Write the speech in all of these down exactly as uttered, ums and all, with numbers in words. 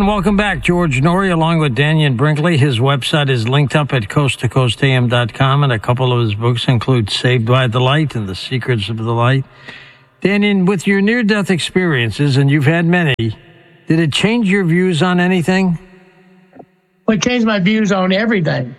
And welcome back. George Noory along with Dannion Brinkley. His website is linked up at coast to coast a m dot com, and a couple of his books include Saved by the Light and The Secrets of the Light. Dannion, with your near-death experiences, and you've had many, did it change your views on anything? Well, it changed my views on everything.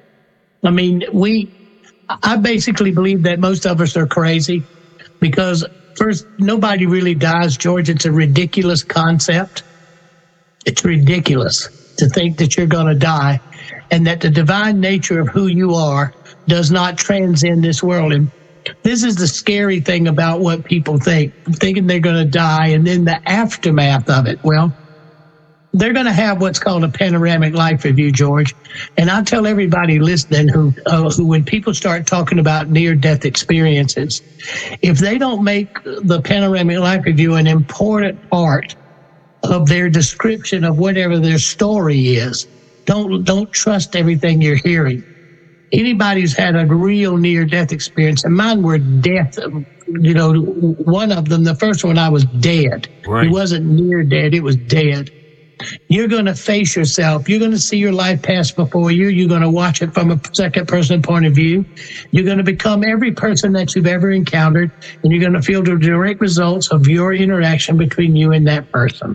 I mean, we, I basically believe that most of us are crazy because, first, nobody really dies, George. It's a ridiculous concept. It's ridiculous to think that you're going to die and that the divine nature of who you are does not transcend this world. And this is the scary thing about what people think, thinking they're going to die and then the aftermath of it. Well, they're going to have what's called a panoramic life review, George. And I tell everybody listening who, uh, who when people start talking about near-death experiences, if they don't make the panoramic life review an important part of their description of whatever their story is, don't don't trust everything you're hearing. Anybody who's had a real near-death experience, and mine were death, you know, one of them, the first one, I was dead. Right. It wasn't near dead, it was dead. You're going to face yourself. You're going to see your life pass before you. You're going to watch it from a second-person point of view. You're going to become every person that you've ever encountered, and you're going to feel the direct results of your interaction between you and that person.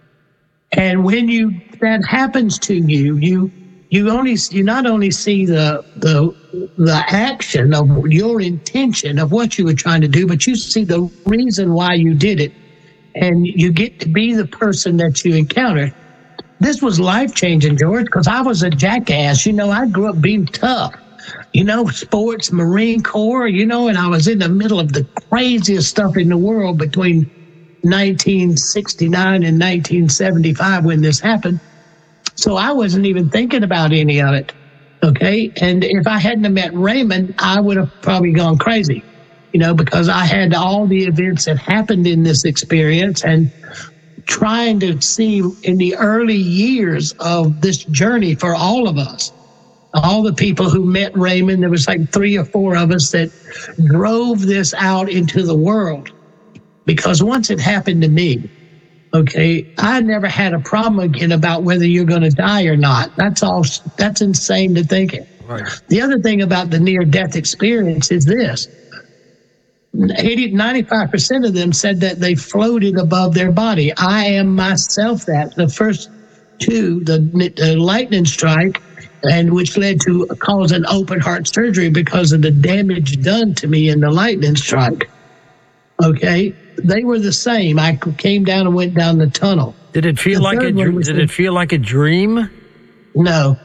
And when you that happens to you, you you only you not only see the the the action of your intention of what you were trying to do, but you see the reason why you did it, and you get to be the person that you encountered. This was life-changing, George, because I was a jackass. You know, I grew up being tough. You know, sports, Marine Corps, you know, and I was in the middle of the craziest stuff in the world between nineteen sixty-nine and nineteen seventy-five when this happened. So I wasn't even thinking about any of it, okay? And if I hadn't have met Raymond, I would have probably gone crazy, you know, because I had all the events that happened in this experience and trying to see in the early years of this journey for all of us, all the people who met Raymond, there was like three or four of us that drove this out into the world. Because once it happened to me, okay, I never had a problem again about whether you're going to die or not. That's all. That's insane to think it. Right. The other thing about the near-death experience is this. eighty, ninety-five percent of them said that they floated above their body. I am myself that. The first two, the, the lightning strike, and which led to cause an open heart surgery because of the damage done to me in the lightning strike. Okay, they were the same. I came down and went down the tunnel. Did it feel The like a third one dr- was did the- it feel like a dream? No.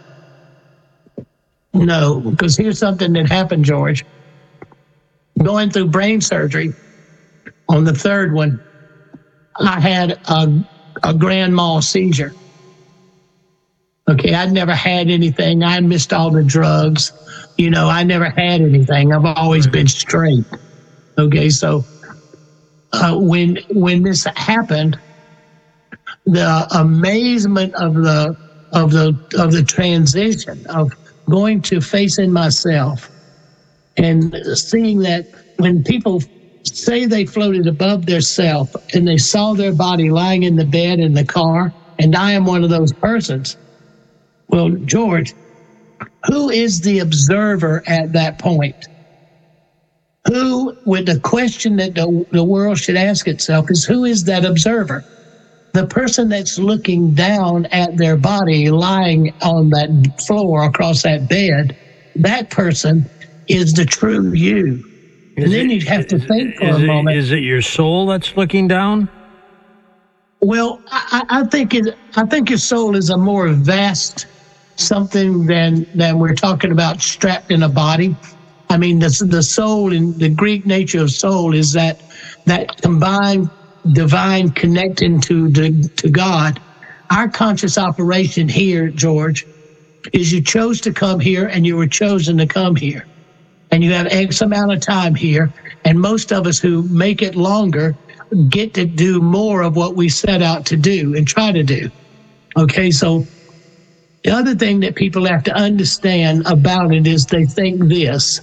No, because here's something that happened, George. Going through brain surgery, on the third one, I had a, a grand mal seizure. Okay, I'd never had anything. I missed all the drugs. You know, I never had anything. I've always been straight. Okay, so uh, when when this happened, the amazement of the of the of the transition of going to facing myself and seeing that when people say they floated above their self and they saw their body lying in the bed in the car, and I am one of those persons. Well, George, who is the observer at that point? Who, with the question that the, the world should ask itself is, who is that observer? The person that's looking down at their body lying on that floor across that bed, that person is the true you. Is and then it- you'd have to is- think for is a it- moment. Is it your soul that's looking down? Well, I, I think it, I think your soul is a more vast something than than we're talking about strapped in a body. I mean, the the soul in the Greek nature of soul is that that combined divine connecting to the, to God. Our conscious operation here, George, is you chose to come here and you were chosen to come here, and you have X amount of time here. And most of us who make it longer get to do more of what we set out to do and try to do. Okay, so the other thing that people have to understand about it is they think this.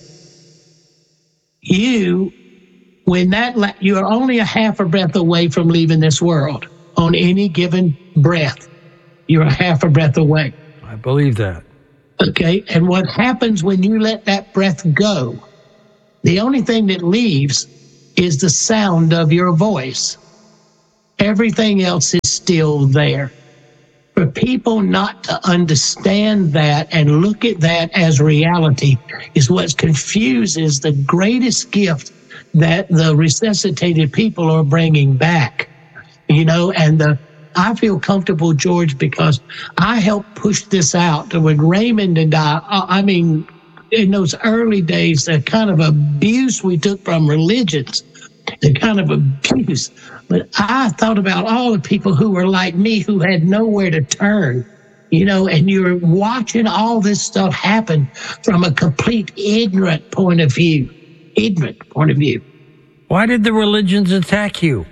You, when that, la- you are only a half a breath away from leaving this world on any given breath. you're a half a breath away. I believe that. Okay, and what happens when you let that breath go, the only thing that leaves is the sound of your voice. Everything else is still there. For people not to understand that and look at that as reality is what confuses the greatest gift that the resuscitated people are bringing back. You know, and the, I feel comfortable, George, because I helped push this out. When Raymond and I, I mean, in those early days, the kind of abuse we took from religions, the kind of abuse. But I thought about all the people who were like me, who had nowhere to turn, you know, and you're watching all this stuff happen from a complete ignorant point of view, ignorant point of view. Why did the religions attack you?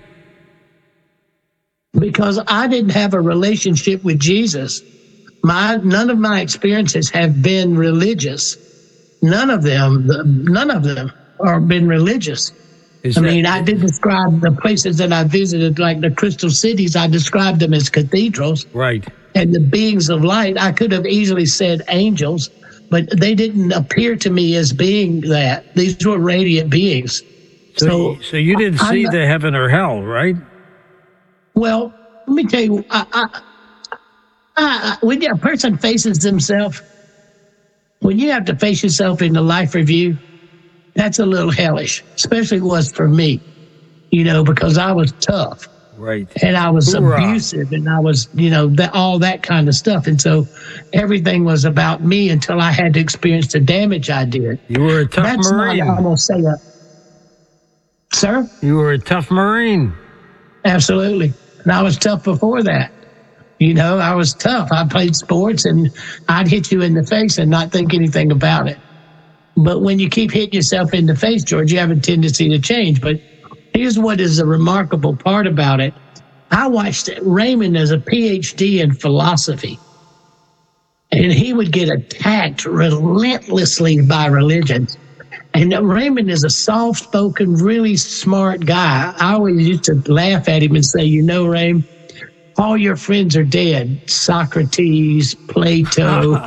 Because I didn't have a relationship with Jesus. My none of my experiences have been religious. None of them, none of them are been religious. Is I that, mean, I did describe the places that I visited, like the crystal cities. I described them as cathedrals. Right. And the beings of light, I could have easily said angels, but they didn't appear to me as being that. These were radiant beings. So, So, so you didn't see I'm- the heaven or hell, right? well, let me tell you, I, I, I, when a person faces themselves, when you have to face yourself in the life review, that's a little hellish, especially was for me, you know, because I was tough. Right. And I was Hoorah. abusive, and I was, you know, that, all that kind of stuff. And so everything was about me until I had to experience the damage I did. You were a tough That's Marine. not, I'm going to say that. Sir? You were a tough Marine. Absolutely. And I was tough before that. You know, I was tough. I played sports, and I'd hit you in the face and not think anything about it. But when you keep hitting yourself in the face, George, you have a tendency to change. But here's what is a remarkable part about it. I watched Raymond as a P H D in philosophy, and he would get attacked relentlessly by religion. And Raymond is a soft-spoken, really smart guy. I always used to laugh at him and say, you know, Raymond, all your friends are dead. Socrates, Plato.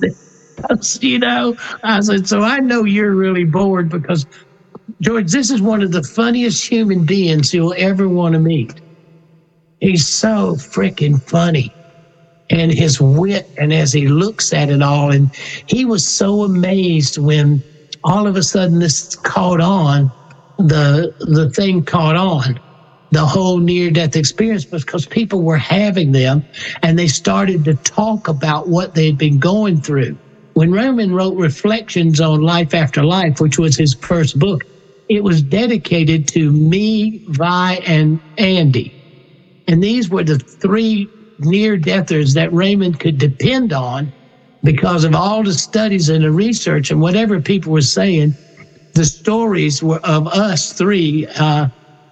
You know, I said, so I know you're really bored because, George, this is one of the funniest human beings you'll ever want to meet. He's so freaking funny. And his wit, and as he looks at it all, and he was so amazed when all of a sudden this caught on, the the thing caught on, the whole near-death experience, because people were having them, and they started to talk about what they had been going through. When Raymond wrote Reflections on Life After Life, which was his first book, it was dedicated to me, Vi, and Andy. And these were the three near-deathers that Raymond could depend on because of all the studies and the research and whatever people were saying. The stories were of us three. Uh,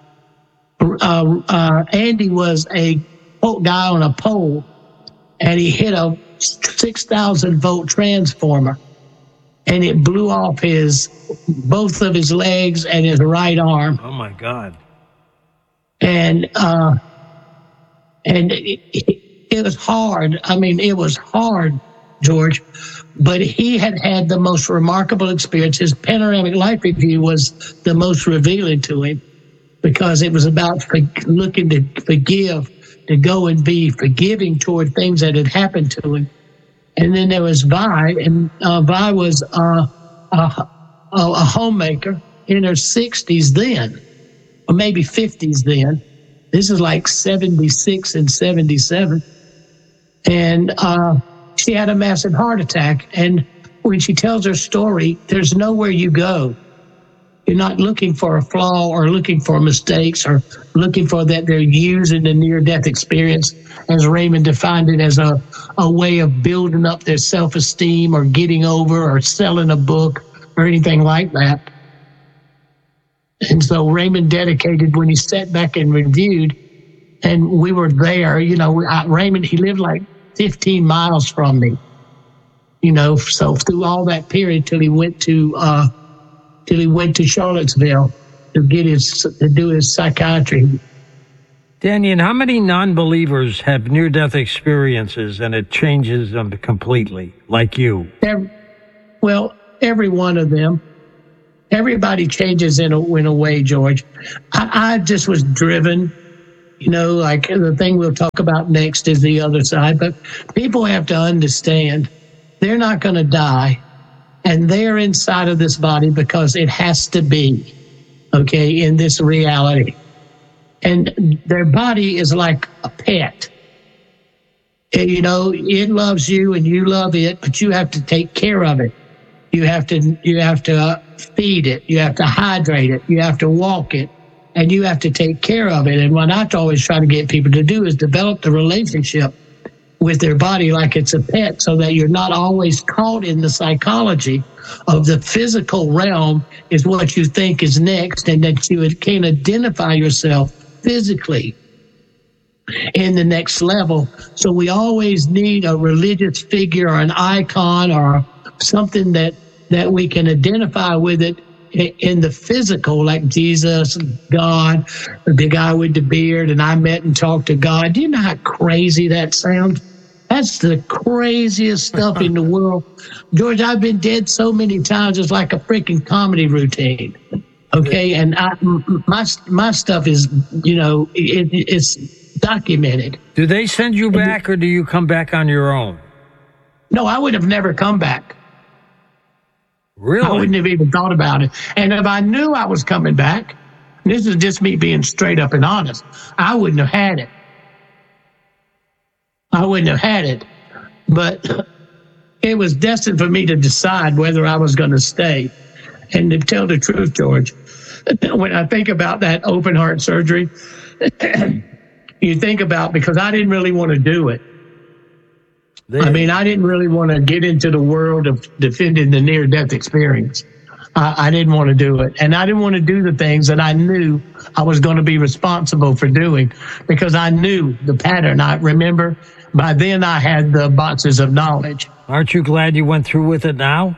uh, uh, Andy was a guy on a pole, and he hit a six thousand volt transformer, and it blew off his both of his legs and his right arm. Oh my God! And uh, and it, it, it was hard. I mean, it was hard, George. But he had had the most remarkable experience. His panoramic life review was the most revealing to him because it was about for, looking to forgive, to go and be forgiving toward things that had happened to him. And then there was Vi, and uh, Vi was uh, a, a, a homemaker in her sixties then, or maybe fifties then. This is like seventy-six and seventy-seven. And uh, she had a massive heart attack. And when she tells her story, there's nowhere you go. You're not looking for a flaw or looking for mistakes or looking for that they're using the near-death experience, as Raymond defined it, as a, a way of building up their self-esteem or getting over or selling a book or anything like that. And so Raymond dedicated, when he sat back and reviewed, and we were there, you know, I, Raymond, he lived like fifteen miles from me, you know, so through all that period till he went to, uh, till he went to Charlottesville to get his, to do his psychiatry. Dannion, how many non-believers have near-death experiences and it changes them completely, like you? Every, well, every one of them. Everybody changes in a, in a way, George. I, I just was driven, you know, like the thing we'll talk about next is the other side. But people have to understand they're not going to die, and they're inside of this body because it has to be, okay, in this reality. And their body is like a pet. And, you know, it loves you and you love it, but you have to take care of it. You have to you have to uh, feed it. You have to hydrate it. You have to walk it, and you have to take care of it. And what I always try to get people to do is develop the relationship with their body like it's a pet, so that you're not always caught in the psychology of the physical realm is what you think is next, and that you can identify yourself physically in the next level. So we always need a religious figure or an icon or something that, that we can identify with it in the physical, like Jesus, God, the guy with the beard, and I met and talked to God. Do you know how crazy that sounds? That's the craziest stuff in the world. George, I've been dead so many times, it's like a freaking comedy routine. Okay, and I, my my stuff is, you know, it, it's documented. Do they send you back, or do you come back on your own? No, I would have never come back. Really? I wouldn't have even thought about it. And if I knew I was coming back, this is just me being straight up and honest, I wouldn't have had it. I wouldn't have had it. But it was destined for me to decide whether I was going to stay. And to tell the truth, George, when I think about that open heart surgery, you think about, because I didn't really want to do it. They, I mean, I didn't really want to get into the world of defending the near-death experience. I, I didn't want to do it. And I didn't want to do the things that I knew I was going to be responsible for doing, because I knew the pattern. I remember by then I had the boxes of knowledge. Aren't you glad you went through with it now?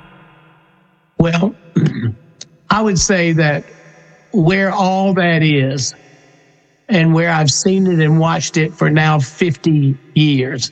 Well, I would say that where all that is, and where I've seen it and watched it for now fifty years,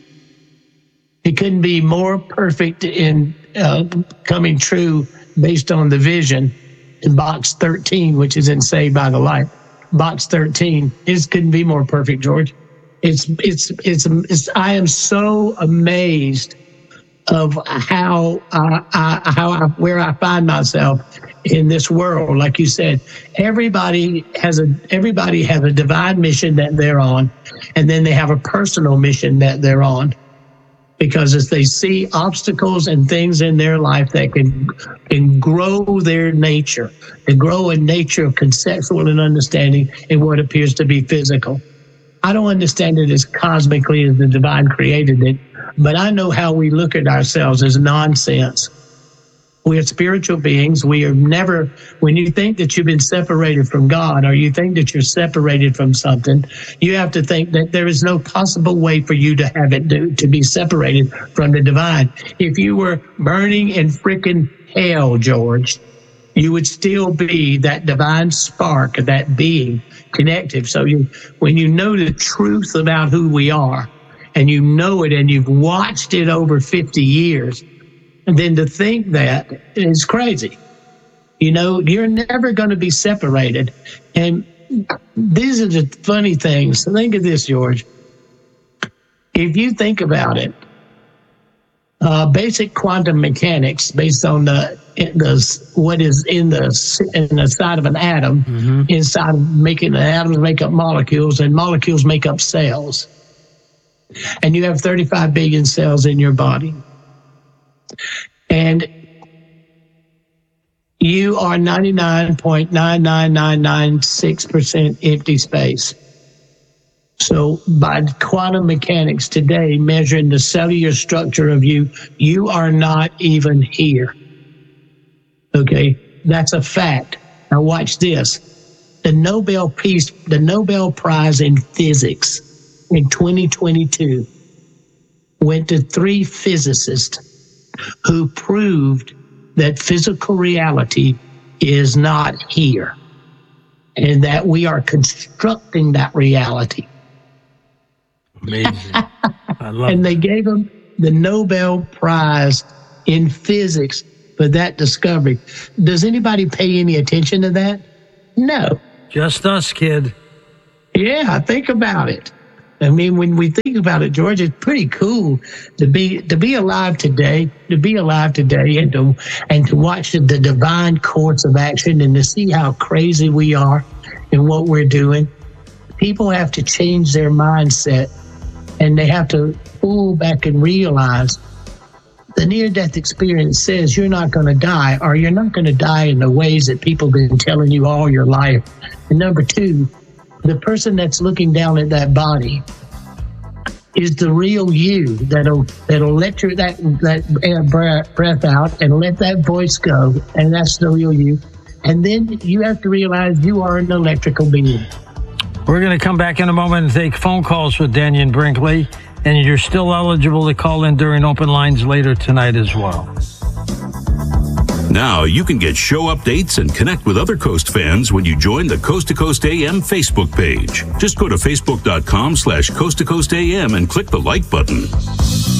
it couldn't be more perfect in uh, coming true based on the vision in box thirteen, which is in Saved by the Light. Box thirteen, it couldn't be more perfect, George. It's, it's, it's, it's, I am so amazed of how I, I, how I, where I find myself in this world. Like you said, everybody has a everybody has a divine mission that they're on, and then they have a personal mission that they're on. Because as they see obstacles and things in their life that can can grow their nature, and grow a nature of conceptual and understanding in what appears to be physical. I don't understand it as cosmically as the divine created it, but I know how we look at ourselves as nonsense. We are spiritual beings. We are never, when you think that you've been separated from God, or you think that you're separated from something, you have to think that there is no possible way for you to have it do, to be separated from the divine. If you were burning in freaking hell, George, you would still be that divine spark, that being connective. So you, when you know the truth about who we are, and you know it, and you've watched it over fifty years, and then to think that is crazy. You know, you're never going to be separated. And these are the funny things. Think of this, George. If you think about it, uh, basic quantum mechanics, based on the, the what is in the in the side of an atom, mm-hmm. inside of making the atoms make up molecules, and molecules make up cells. And you have thirty-five billion cells in your body. And you are ninety-nine point nine nine nine nine six percent empty space. So by quantum mechanics today, measuring the cellular structure of you, you are not even here. Okay, that's a fact. Now watch this. The Nobel Peace, the Nobel Prize in Physics in twenty twenty-two went to three physicists who proved that physical reality is not here, and that we are constructing that reality. Amazing. I love And it. they gave him the Nobel Prize in physics for that discovery. Does anybody pay any attention to that? No. Just us, kid. Yeah, think about it. I mean, when we think about it, George, it's pretty cool to be to be alive today, to be alive today, and to and to watch the, the divine course of action, and to see how crazy we are and what we're doing. People have to change their mindset, and they have to pull back and realize the near-death experience says you're not going to die, or you're not going to die in the ways that people have been telling you all your life. And number two, the person that's looking down at that body is the real you that'll that'll let your that that air breath, breath out and let that voice go, and that's the real you. And then you have to realize you are an electrical being. We're going to come back in a moment and take phone calls with Dannion Brinkley, and you're still eligible to call in during open lines later tonight as well. Now you can get show updates and connect with other Coast fans when you join the Coast to Coast A M Facebook page. Just go to facebook.com slash Coast to Coast AM and click the like button.